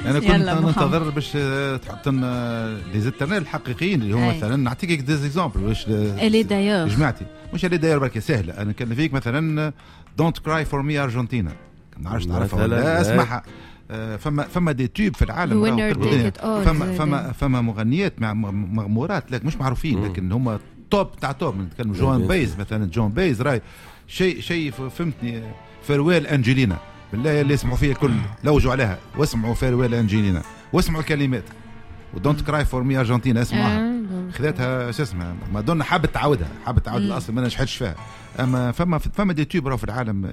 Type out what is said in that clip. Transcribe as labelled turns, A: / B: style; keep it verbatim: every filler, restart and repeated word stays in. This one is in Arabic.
A: انا كنت ننتظر باش تحط لنا لي زيترنال الحقيقيين اللي هما مثلا نعطيك دي زيكزامبل واش
B: اللي دايور
A: جماعتي مش اللي داير برك سهله. انا كان فيك مثلا دونت كراي فور مي ارجنتينا ما نعرفش تعرفها ولا اسمعها. فما فما دي تيوب في العالم فما فما فما مغنيات مع مغمورات لكن مش معروفين لكن هما توب تاع توب. نتكلم جون بيز مثلا جون بيز راي شيء شيء فهمتني. فيرويل انجلينا بالله اللي يسمعوا فيها الكل لوجوا عليها واسمعوا فيرويل انجلينا واسمعوا الكلمات ودونت كراي فور مي ارجنتينا اسمعها. خذتها شو اسمها مادونا حابت تعاودها حابت تعاود الاصل ما نجحتش فيها. اما فما فما دي تيوب راهو في العالم